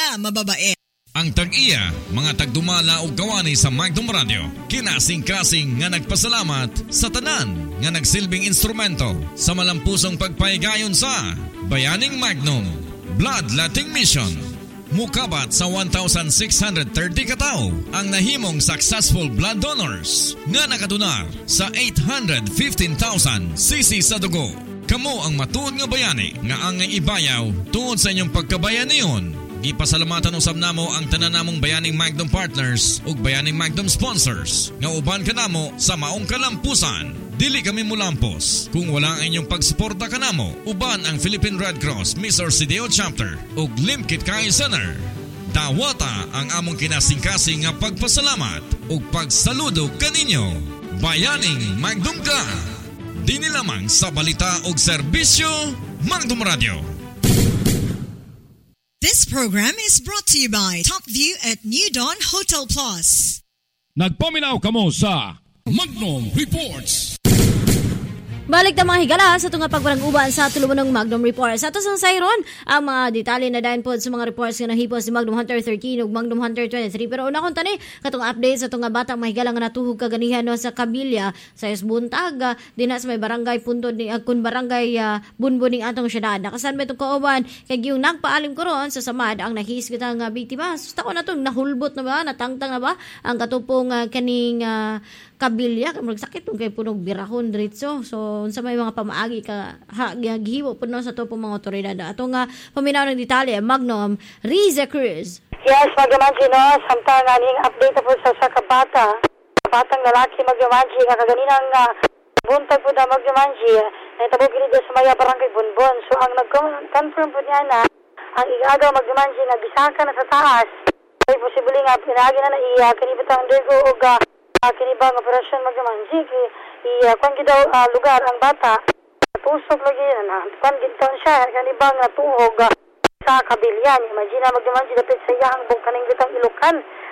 nga mababae. Ang tag-iya, mga tagdumala o gawani sa Magnum Radio, kinasing-kasing nga nagpasalamat sa tanan nga nagsilbing instrumento sa malampusong pagpaygayon sa Bayaning Magnum Bloodletting Mission. Mukabat sa 1,630 katao ang nahimong successful blood donors nga nakadonar sa 815,000 cc sa dugo. Kamo ang matuod nga bayani nga ang ibayaw tungod sa inyong pagkabayan niyon. Gipasalamatan usab namo ang tanan namong Bayaning Magnum partners ug Bayaning Magnum sponsors nga uban kanamo sa maong kalampusan. Dili kami mulampos kung wala ang inyong pagsuporta kanamo uban ang Philippine Red Cross Mr. CDO Chapter ug Limkit Kai Center. Dawata ang among kinasing-kasing nga pagpasalamat ug pagsaludo kaninyo. Bayaning Magnum ka. Dini lamang sa balita ug serbisyo Magnum Radio. This program is brought to you by Top View at New Dawn Hotel Plus. Nagpaminaw kamo sa Magnum Reports. Balik na mga higala sa itong pagbarang-uban sa tulumunong Magnum Reports. Sa ito sa sayron, ang mga detalye na dahil po sa mga reports nga nahipos ni Magnum Hunter 13 ug Magnum Hunter 23. Pero una kong tani, katong update sa itong batang mahigala nga natuhog kaganihan no, sa Kabilya, sa Esbuntag, din sa may barangay punto ni kun barangay bunbuning atong syudad. Nakasan ba itong kauban, kay yung nagpaalim ko ron sa samad ang nahisgot ang biktima. Susta ko na itong nahulbot na ba, natangtang na ba ang katupong kaning Kabilya, magsakit kung kay punog birahon diretso. So, sa may mga pamaagi ka, gihiwo po no, sa ito pong mga otoridad. Atong paminaw ng detalye, Magnum Riza Cruz. Yes, Magyamanji, no? Samtang aning update po sa kabata. Batang lalaki, Magyamanji, nga kaganinang buntag po na Magyamanji, natabog ginito sa maya barangay Bunbon. So, ang nag-confirm po niya na, ang igagaw Magyamanji, nagisaka na sa taas. Ay, posible nga, pinagi na iya, kanibitang dergo o kinibang operasyon Magyamanji, kung daw lugar ang bata, tusok lagi na, kung gitaw siya, kanibang tuhog sa Kabilyan. Imagine na Magyamanji, dapit sa iyang buong kaning gitang ilukan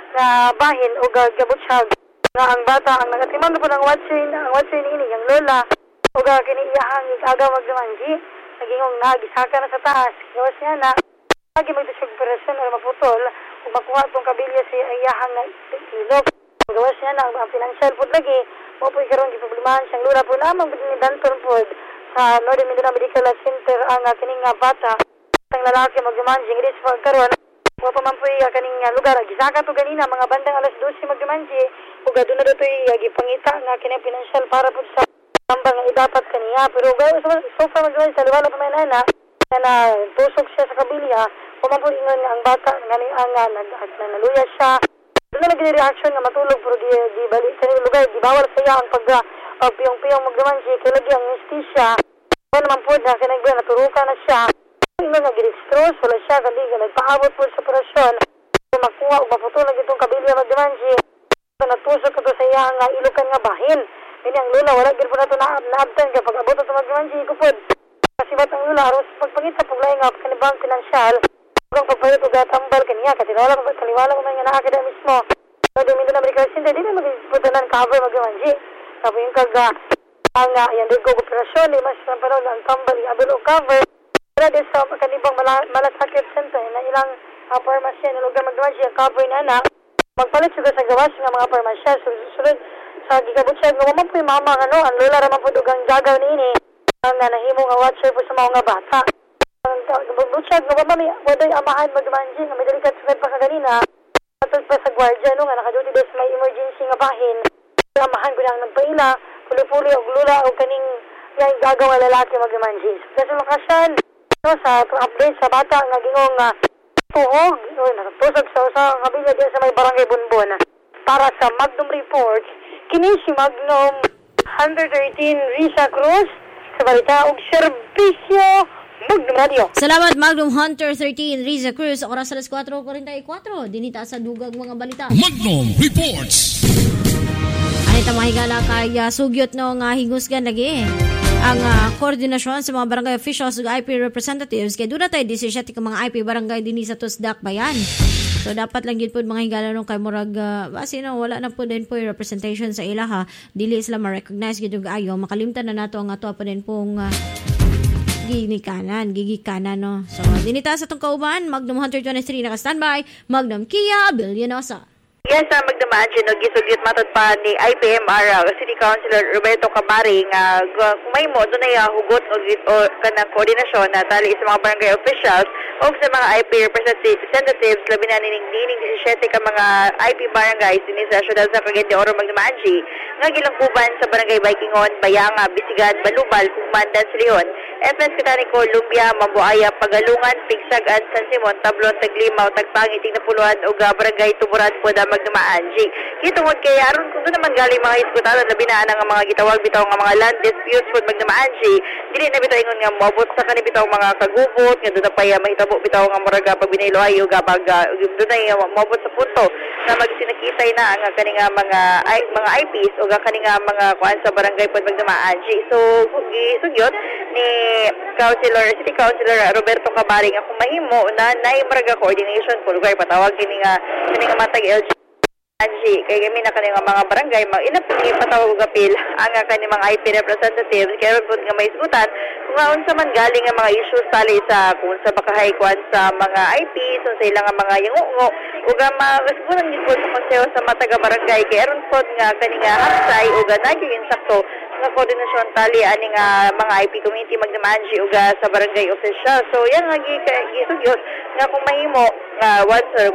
na bahin o gabutsag na ang bata, ang nagatiman po ng watcher ni ang lola, o kiniiyahang agaw Magyamanji, nagingong nagisaka na sa taas. Gawas niya na, lagi magdasig operasyon o maputol, kung makuha itong Kabilya sa iyahang ilok. Gawas niya na ang financial po lagi, mo po ikaroon giproblemahan siyang lura po lamang ni Danton po sa Northern Mindanao Medical Center ang kining bata ang lalaki Magyamanji ngidis po karon mo pa man po kaning lugar gisaka to ganina mga bandang alas 12 Magyamanji ug aduna dato gipangita nga kining financial para po sa tambang nga idapat kaniya pero so far Magyamanji sa liwala pa may nana na tusok siya sa Kabilya mo man po ingon ang bata ngani ang naluya siya. Doon na nag-reaction nga matulog pero di balik sa lugar, di bawal sa iya ang pagpiyong-piyong Magyamanji, kaya lagi ang justisya. Kaya naman po na kinagbiyan, naturukan na siya. Yung nga gil-extros, wala siya, kasi nagpaabot po sa operasyon. Kung makuha o maputulog itong Kabilya Magyamanji, natusok ito sa iya ang ilukan nga bahin. Kaya ang lula, wala gil po na ito naabtan kapag abot ito Magyamanji, ikupod. Kasi ba't ang lula, aros pagpangita, paglay nga, kanibang pinansyal, kung pagpahit o gatambal kaniya, kasi kaliwala ko man nga nakakita mismo. So, Mindanao Medical Center, di na mag-ispunta ng cover Magyamanji. Tapos yung ang yan din ko operasyon, mas ng panahon ang tambal, abalo cover. Pero din sa kanibang malasakit center, na ilang pharmacy na lugar Magyamanji, ang cover na anak, magpalit sila sa gawas ng mga pharmacy. So, susunod sa gigabutsyag, naman po yung mama, ang lola raman po dugang jagaw ni ini, ang nahimong watcher po sa mga bata. Butsag, mami, waday amahan Magyamanji, nga may delikat sa pa kaganina, matod pa sa gwardya, nga nakaduty sa may emergency nga bahin, amahan ko lang nagpaila, puli-puli, o lula, o kaning yung gagawa lalaki Magyamanji. Kasi lokasyon, sa update sa bata, nga gingong tuhog, nakatusog sa Kabilya din sa may barangay Bunbon. Para sa Magnum Report, kini si Magnum Hunter 13 Riza Cruz, sa balita og serbisyo Magnum Radio. Salamat Magnum Hunter 13 Riza Cruz. Oras alas 4:44. Dinita sa dugang mga balita. Magnum Reports. Anita mahigala kay sugyot no nga hingusgan lagi ang koordinasyon sa mga barangay officials ug IP representatives kay duna tay 17 ka mga IP barangay dinhi sa Tusdak Bayan. So dapat lang gid pud mga higala nung kay murag base no wala na pud din po representation sa ilaha, dili sila ma-recognize gid og ayo makalimtan na nato ang ato pa din pong gigikanan no. So dinita sa tong kauban Magnum Hunter 23 naka-standby, Magnum Kia Bilyonosa. Yes, magdamaan siya, gisugyot matod pa ni IPMR, City Councilor Roberto Cabari, nga kung may mo, doon ay hugot o kanang koordinasyon na tali sa mga barangay officials o sa mga IP representatives, labi na nining 17 ka mga IP barangays din sa syudad sa Cagayan de Oro, Magdamaan, nga gilangkuban sa barangay Baikingon, Bayanga, Bisigan, Balubal, Kumandan, Silion, FS Katani, Columbia, Mambuaya, Pagalungan, Pigsagan, San Simon, Tablon, Taglimaw, Tagpangi, Tingnapuluan, o barangay Tuburan po da Magdumaan. Kitungod kay aron kung doon naman galing mga iskutado labi na ang mga gitawag bitaw nga mga land disputes po Magdumaan. Dili na bitaw ingon nga moabot sa kanhi bitaw mga kagubot nga doon na pa mahitabo bitaw nga muraga pag binaylo ayo gabag doon na moabot sa punto na magsinakitay na ang kani nga mga IPs o kani nga mga kuan sa barangay po Magdumaan. So gisugyot ni City Councilor Roberto Cabari nga kung mahimo na naimraga coordination po lugar patawag kini nga matag LG kay kami na kanang mga barangay inapili patawag og apil ang kanang mga IP representatives kaya pud nga may isgutan kung unsa man galing ang mga issues tali sa kung sa bakahay kuan sa mga IP so sa ilang mga yangungo ug magasiguran gid po sa konseho sa mataga barangay kay aron pod nga kani nga hapsay ug naging insakto nga koordinasyon tali ani nga mga IP community Magdamaan ug sa barangay official. So yan nga gisugyot nga kung mahimo once or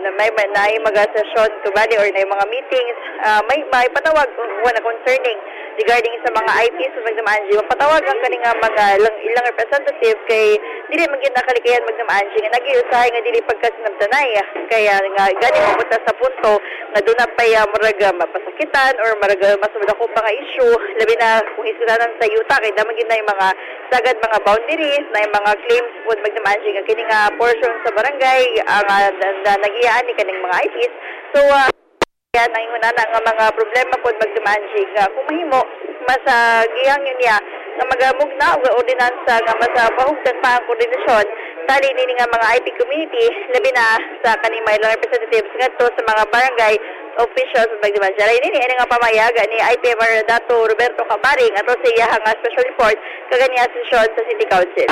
may session to bali or na mga meetings may patawag kung na concerning regarding sa mga IPs sa Magdamaan patawag ang kani nga mga ilang representative kay dili man gyud nakalikayan Magdamaan nga nagiusahay nga dili pagkasinabtanay kaya nga gani mo sa punto nga doon na pay murag mapasakitan or murag masubad ako pa nga issue labi na kung isutanan sa yuta kay daman gyud na yung mga sagad mga boundaries na yung mga claims po Magdamaan nga kini nga portion sa barangay ang nagiyaan ni kaning mga IPs. So yan ang ingon nga mga problema po Magdamaan nga kung mahimo masagihang yun niya nga magamugna og ordinansa nga masapahugdan pa ang koordinasyon tali nini nga mga IP community labi na sa kaning mga representatives ngadto sa mga barangay officials sa Magdamaan. Nini nga pamayaga ni IPMR Dato Roberto Cabari ato sa iyang special report kagani session sa City Council.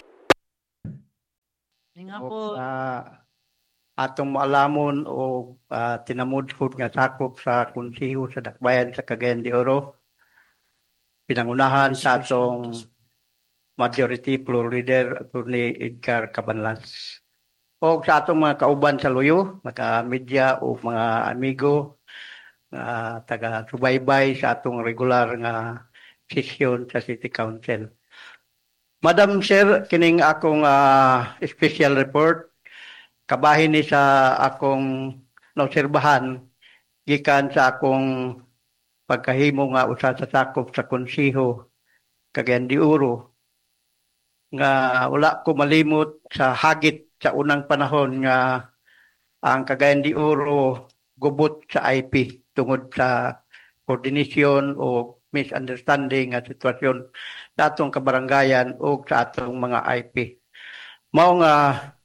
Nga po atong maalamon o tinamudhod nga sakop sa konseho sa Dakbayan sa Cagayan de Oro pinangunahan sa atong majority floor leader Atty. Edgar Cabanlas o sa atong mga kauban sa Loyo, mga media o mga amigo taga-subaybay sa atong regular nga session sa City Council. Madam Chair, kining akong special report kabahin ni sa akong naobserbahan gikan sa akong pagkahimo nga usa sa sakop sa konseho Cagayan de Oro nga wala ko malimot sa hagit sa unang panahon nga ang Cagayan de Oro gubot sa IP tungod sa koordinasyon o misunderstanding nga sitwasyon sa atong kabarangayan o sa atong mga IP. Mao nga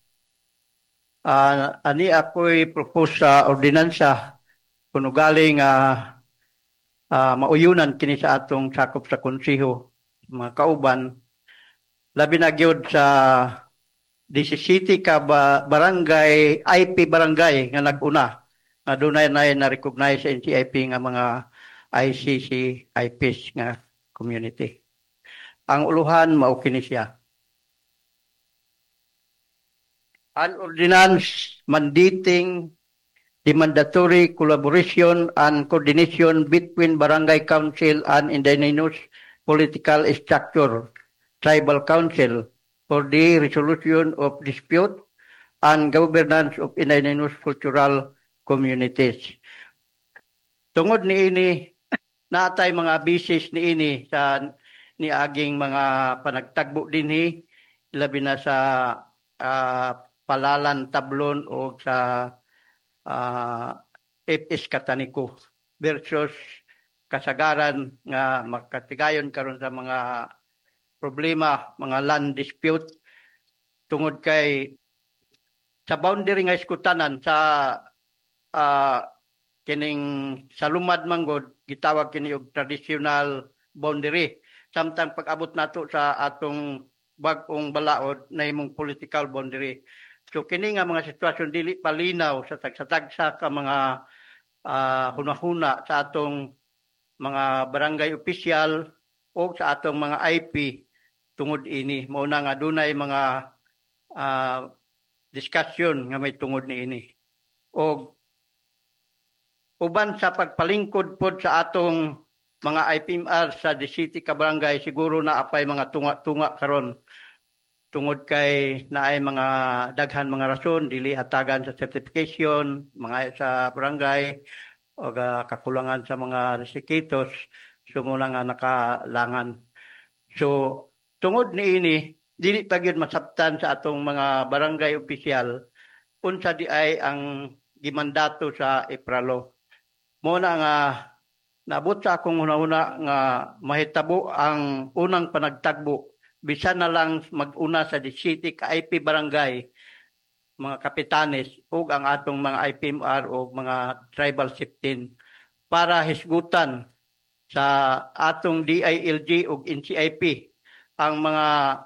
ani ako'y propose sa ordinansa kuno galing mauyunan kini sa atong sakop sa konseho mga kauban labi na gyud sa 17 ka barangay IP barangay nga naguna nga dunay na recognize sa NCIP nga mga ICC IPs nga community. Ang uluhan mao kini siya. An ordinance mandating the mandatory collaboration and coordination between barangay council and indigenous political structure, tribal council for the resolution of dispute and governance of indigenous cultural communities. Tungod ni ini natay mga bisis ni ini sa niaging mga panagtagbo dinhi labi na sa Palalan, Tablon o sa FS Kataniko versus kasagaran nga makatigayon karon sa mga problema, mga land dispute tungod kay sa boundary nga iskutanan sa kining salumad manggod gitawag kini og traditional boundary. Samtang pag-abot nato sa atong bag-ong balaod na imong political boundary. So kini nga mga sitwasyon dili palinaw sa tagsa-tagsa ka mga hunahuna sa atong mga barangay opisyal o sa atong mga IP tungod ini. Mao na nga dunay mga discussion nga may tungod niini. O uban sa pagpalingkod pod sa atong mga IPMR sa City ka barangay, siguro na apay mga tunga-tunga karon tungod kay naay mga daghan mga rason dili hatagan sa certification mga sa barangay o kakulangan sa mga resikitos sumuna nga nakalangan. So tungod niini dili pa gyud masabtan sa atong mga barangay opisyal unsa di ay ang gimandato sa Ipralo. Mo na nga nabot sa akong una-una nga mahitabo ang unang panagtagbo bisan na lang mag-una sa City ka IP barangay mga kapitanes ug ang atong mga IPMR o mga tribal chieftain para hisgutan sa atong DILG ug NCIP ang mga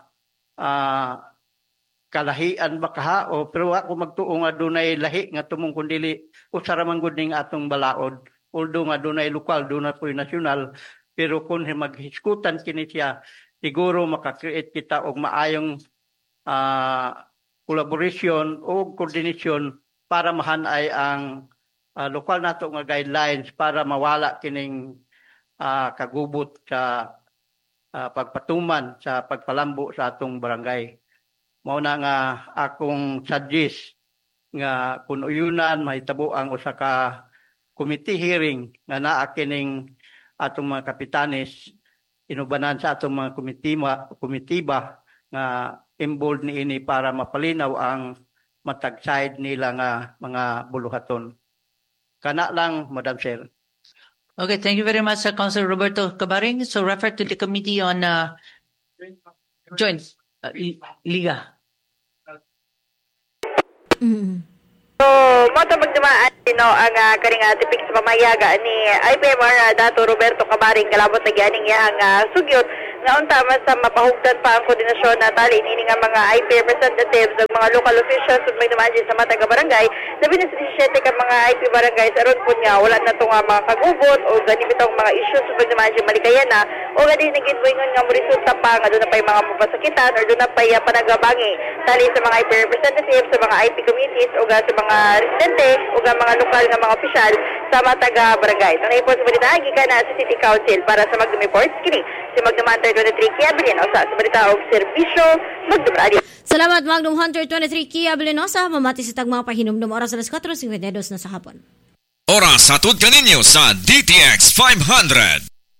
kalahian ba kaha o pero ako magtuo nga dunay lahi nga tumong kundili usara man gud ning atong balaod although nga dunay lokal dunay po'y nasyonal pero kun maghiskutan kini siya siguro maka-create kita og maayong collaboration o coordination para mahanay ang lokal nato nga guidelines para mawala kining kagubot sa pagpatuman sa pagpalambo sa atong barangay. Mao na nga akong suggest nga kun uyunan mahitabo ang usa ka committee hearing nga naa kining atong mga kapitanes inubanan sa atong mga komitiba nga involved niini para mapalinaw ang matag side nila nga mga buluhaton. Kana lang, Madam Chair. Okay, thank you very much, Councilor Roberto Cabaring. So refer to the Committee on Joint Liga. So, moto magdumaan ang kaning tipik sa pamayaga ni IPMR Dato Roberto Cabaring kalabot na gianing yang sugyot nga unta man sa mapahugdan pa ang koordinasyon na tali nini nga mga IP representatives ug mga local officials ug may dumaan sa matag barangay labi na sa 17 ka mga IP barangay sa aron pud nga wala na to nga mga kagubot o gani bitong mga issues ug dumaan sa malikayan na o gani naginbuingon nga resulta pa nga doon na pay mga mapasakitan or doon na pay panagabangi tali sa mga IP representatives sa mga IP committees o sa mga residente o mga lokal nga mga opisyal sa matag barangay. So naipon sa balita gikan na sa City Council para sa Magdum Reports kini si Magdum Hunter 23 Kia Bilenosa sa balita og serbisyo Magdum Radio. Salamat Magdum Hunter 23 Kia Bilenosa mamati sa tag mga pahinumdum oras alas 4:52 na sa hapon. Oras hatod kaninyo sa DTX 500.